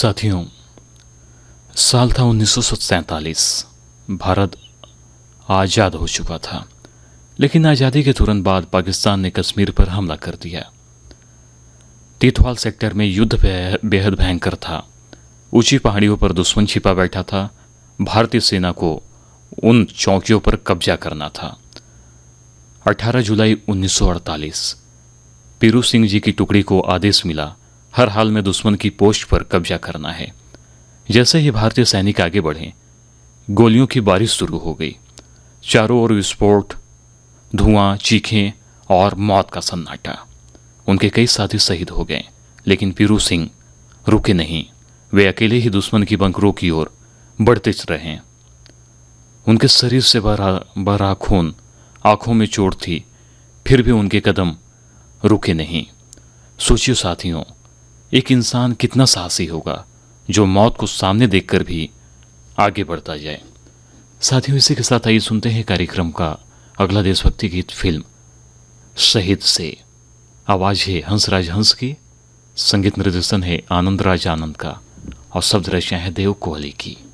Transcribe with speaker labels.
Speaker 1: साथियों, साल था 1947। भारत आज़ाद हो चुका था, लेकिन आज़ादी के तुरंत बाद पाकिस्तान ने कश्मीर पर हमला कर दिया। तीतवाल सेक्टर में युद्ध बेहद भयंकर था। ऊंची पहाड़ियों पर दुश्मन छिपा बैठा था। भारतीय सेना को उन चौकियों पर कब्जा करना था। 18 जुलाई 1948 पीरू सिंह जी की टुकड़ी को आदेश मिला, हर हाल में दुश्मन की पोस्ट पर कब्जा करना है। जैसे ही भारतीय सैनिक आगे बढ़े, गोलियों की बारिश शुरू हो गई। चारों ओर विस्फोट, धुआं, चीखें और मौत का सन्नाटा। उनके कई साथी शहीद हो गए, लेकिन पीरू सिंह रुके नहीं। वे अकेले ही दुश्मन की बंकरों की ओर बढ़ते रहे। उनके शरीर से बह रहा खून, आंखों में चोट थी, फिर भी उनके कदम रुके नहीं। सोचिए साथियों, एक इंसान कितना साहसी होगा जो मौत को सामने देखकर भी आगे बढ़ता जाए। साथियों, इसी के साथ आइए सुनते हैं कार्यक्रम का अगला देशभक्ति गीत फिल्म शहीद से। आवाज है हंसराज हंस की, संगीत निर्देशन है आनंद राज आनंद का और शब्द रचना है देव कोहली की।